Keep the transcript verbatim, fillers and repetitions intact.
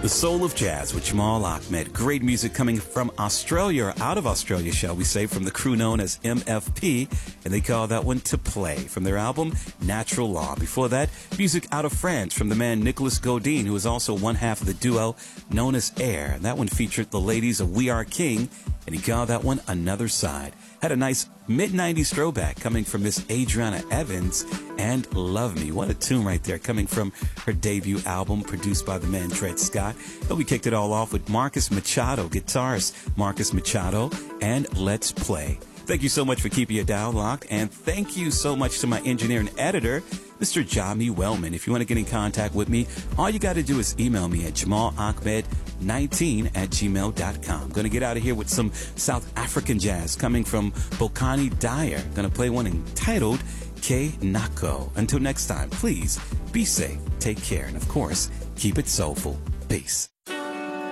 The Soul of Jazz with Jamal Ahmed. Great music coming from Australia, or out of Australia, shall we say, from the crew known as M F P, and they call that one To Play, from their album Natural Law. Before that, music out of France from the man Nicolas Godin, who is also one half of the duo known as Air. And that one featured the ladies of We Are King, and he called that one Another Side. Had a nice mid nineties throwback coming from Miss Adriana Evans and Love Me. What a tune right there, coming from her debut album produced by the man Dred Scott. But we kicked it all off with Marcus Machado, guitarist Marcus Machado, and Let's Play. Thank you so much for keeping your dial locked, and thank you so much to my engineer and editor, Mister Jami Wellman. If you want to get in contact with me, all you got to do is email me at jamal ahmed nineteen at gmail dot com. I'm going to get out of here with some South African jazz coming from Bokani Dyer. Going to play one entitled Ke Nako. Until next time, please be safe, take care, and of course, keep it soulful. Peace.